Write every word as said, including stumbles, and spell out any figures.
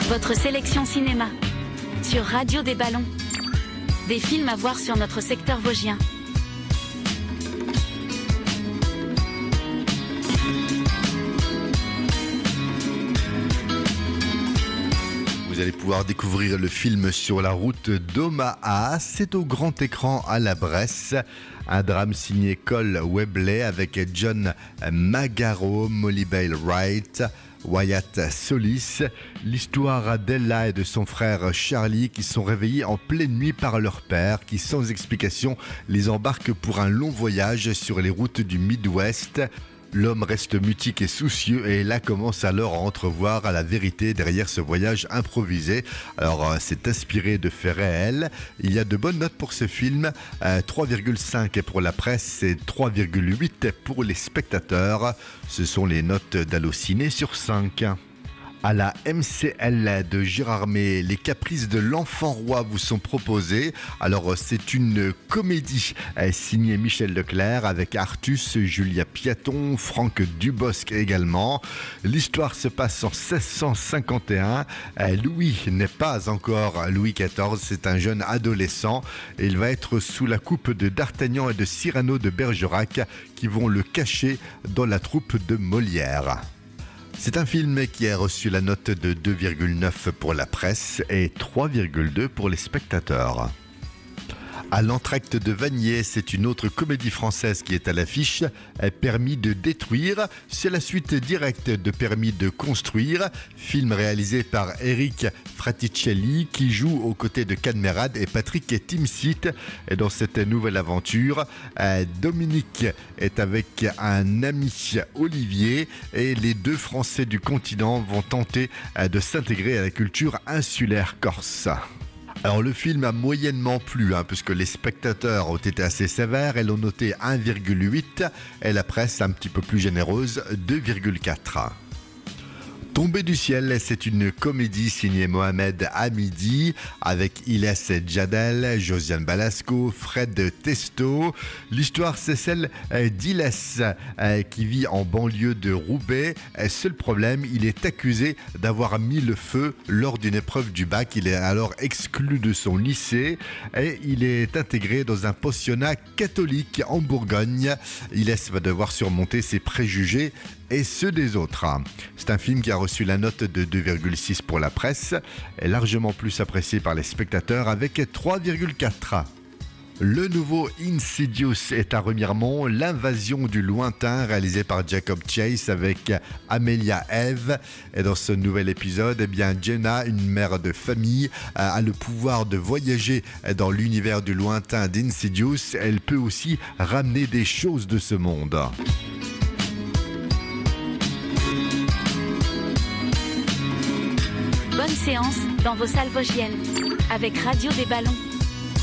Votre sélection cinéma sur Radio des Ballons. Des films à voir sur notre secteur vosgien. Vous allez pouvoir découvrir le film Sur la route d'Omaha. C'est au grand écran à la Bresse. Un drame signé Cole Webley avec John Magaro, Molly Bale Wright, Wyatt Solis. L'histoire d'Ella et de son frère Charlie qui sont réveillés en pleine nuit par leur père qui, sans explication, les embarque pour un long voyage sur les routes du Midwest. L'homme reste mutique et soucieux et Ella commence alors à entrevoir la vérité derrière ce voyage improvisé. Alors c'est inspiré de faits réels. Il y a de bonnes notes pour ce film, euh, trois virgule cinq pour la presse et trois virgule huit pour les spectateurs. Ce sont les notes d'Allociné sur cinq. À la M C L de Gérardmer, les caprices de l'enfant roi vous sont proposés. Alors c'est une comédie signée Michel Leclerc avec Artus, Julia Piaton, Franck Dubosc également. L'histoire se passe en seize cent cinquante et un. Louis n'est pas encore Louis quatorze, c'est un jeune adolescent. Et il va être sous la coupe de D'Artagnan et de Cyrano de Bergerac qui vont le cacher dans la troupe de Molière. C'est un film qui a reçu la note de deux virgule neuf pour la presse et trois virgule deux pour les spectateurs. À l'entracte de Vanier, c'est une autre comédie française qui est à l'affiche, Permis de détruire. C'est la suite directe de Permis de construire, film réalisé par Eric Fraticelli qui joue aux côtés de Cadmerade et Patrick Timsit. Et dans cette nouvelle aventure, Dominique est avec un ami Olivier et les deux Français du continent vont tenter de s'intégrer à la culture insulaire corse. Alors le film a moyennement plu, hein, puisque les spectateurs ont été assez sévères, elles ont noté un virgule huit et la presse un petit peu plus généreuse, deux virgule quatre. Tombé du ciel, c'est une comédie signée Mohamed Hamidi avec Ilès Djadel, Josiane Balasco, Fred Testo. L'histoire, c'est celle d'Ilès qui vit en banlieue de Roubaix. Seul problème, il est accusé d'avoir mis le feu lors d'une épreuve du bac. Il est alors exclu de son lycée et il est intégré dans un pensionnat catholique en Bourgogne. Ilès va devoir surmonter ses préjugés et ceux des autres. C'est un film qui a reçu la note de deux virgule six pour la presse, est largement plus apprécié par les spectateurs avec trois virgule quatre. Le nouveau Insidious est à Remiremont, l'invasion du lointain réalisé par Jacob Chase avec Amelia Eve. Et dans ce nouvel épisode, eh bien Jenna, une mère de famille, a le pouvoir de voyager dans l'univers du lointain d'Insidious. Elle peut aussi ramener des choses de ce monde. Bonne séance dans vos salles vosgiennes avec Radio des Ballons.